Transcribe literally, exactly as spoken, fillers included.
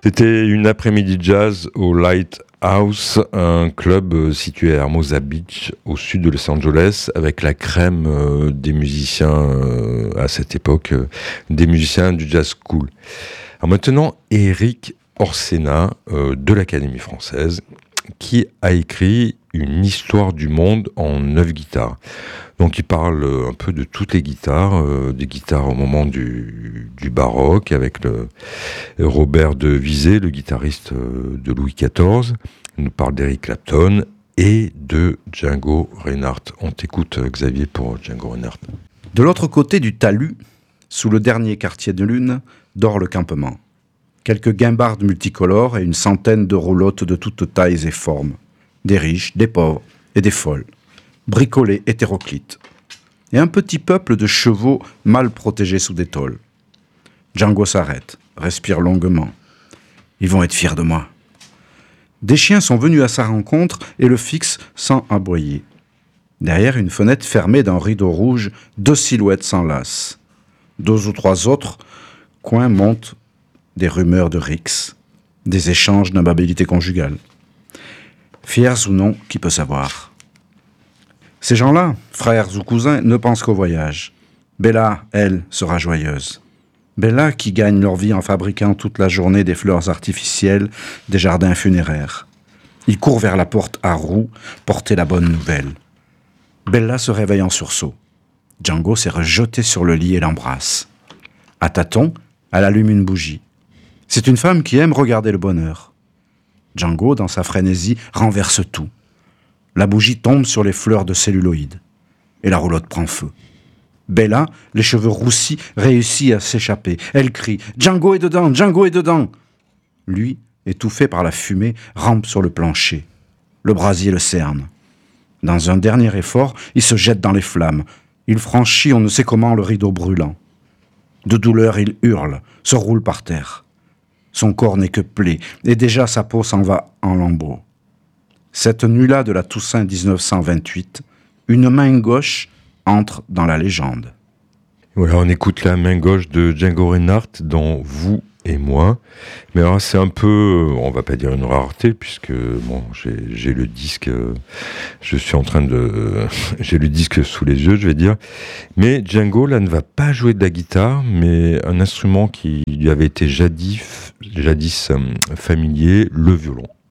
C'était une après-midi jazz au Lighthouse, un club situé à Hermosa Beach, au sud de Los Angeles, avec la crème euh, des musiciens euh, à cette époque, euh, des musiciens du jazz cool. Alors maintenant, Éric Orsena euh, de l'Académie française, qui a écrit une histoire du monde en neuf guitares. Donc il parle un peu de toutes les guitares, euh, des guitares au moment du, du baroque, avec le Robert de Visé, le guitariste de Louis quatorze. Il nous parle d'Eric Clapton et de Django Reinhardt. On t'écoute, Xavier, pour Django Reinhardt. De l'autre côté du talus, sous le dernier quartier de lune, dort le campement. Quelques guimbardes multicolores et une centaine de roulottes de toutes tailles et formes. Des riches, des pauvres et des folles. Bricolés hétéroclites. Et un petit peuple de chevaux mal protégés sous des tôles. Django s'arrête, respire longuement. Ils vont être fiers de moi. Des chiens sont venus à sa rencontre et le fixent sans aboyer. Derrière une fenêtre fermée d'un rideau rouge, deux silhouettes s'enlacent. Deux ou trois autres coins montent des rumeurs de rixes, des échanges d'amabilité conjugale. Fiers ou non, qui peut savoir? Ces gens-là, frères ou cousins, ne pensent qu'au voyage. Bella, elle, sera joyeuse. Bella qui gagne leur vie en fabriquant toute la journée des fleurs artificielles, des jardins funéraires. Ils courent vers la porte à roues, porter la bonne nouvelle. Bella se réveille en sursaut. Django s'est rejeté sur le lit et l'embrasse. À tâtons, elle allume une bougie. C'est une femme qui aime regarder le bonheur. Django, dans sa frénésie, renverse tout. La bougie tombe sur les fleurs de celluloïd. Et la roulotte prend feu. Bella, les cheveux roussis, réussit à s'échapper. Elle crie « Django est dedans, Django est dedans !» Lui, étouffé par la fumée, rampe sur le plancher. Le brasier le cerne. Dans un dernier effort, il se jette dans les flammes. Il franchit on ne sait comment le rideau brûlant. De douleur, il hurle, se roule par terre. Son corps n'est que plaie, et déjà sa peau s'en va en lambeaux. Cette nuit-là de la Toussaint dix-neuf cent vingt-huit, une main gauche entre dans la légende. Voilà, on écoute la main gauche de Django Reinhardt dans Vous et moi. Mais alors c'est un peu, on va pas dire une rareté, puisque bon, j'ai, j'ai le disque, je suis en train de, j'ai le disque sous les yeux, je vais dire. Mais Django là ne va pas jouer de la guitare, mais un instrument qui lui avait été jadis, jadis euh, familier, le violon.